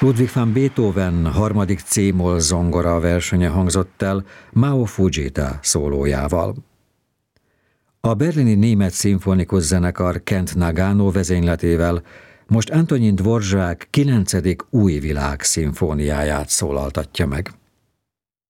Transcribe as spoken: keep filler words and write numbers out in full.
Ludwig van Beethoven harmadik C-moll zongora versenye hangzott el Mao Fujita szólójával. A berlini Német Szimfonikus Zenekar Kent Nagano vezényletével most Antonin Dvorak kilencedik új világ szimfóniáját szólaltatja meg.